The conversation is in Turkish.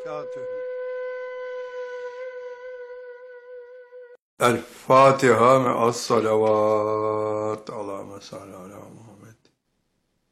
وبركاته. El Fatiha ve as-salavat. Allahümme salli ala Muhammed.